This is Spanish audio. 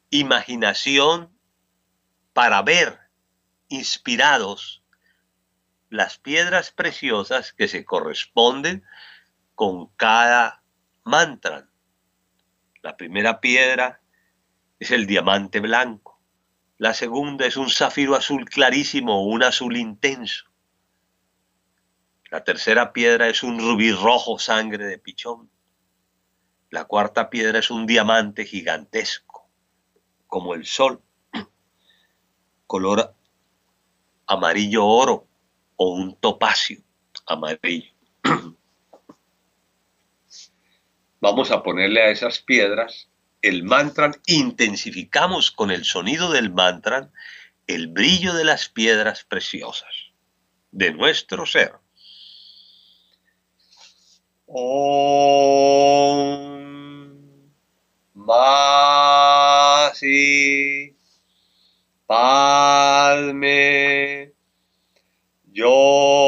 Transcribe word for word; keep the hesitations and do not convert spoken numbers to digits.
imaginación para ver inspirados las piedras preciosas que se corresponden con cada mantra. La primera piedra es el diamante blanco. La segunda es un zafiro azul clarísimo o un azul intenso. La tercera piedra es un rubí rojo, sangre de pichón. La cuarta piedra es un diamante gigantesco, como el sol, color amarillo oro o un topacio amarillo. Vamos a ponerle a esas piedras el mantra, intensificamos con el sonido del mantra el brillo de las piedras preciosas de nuestro ser. Om Masi Padme Yo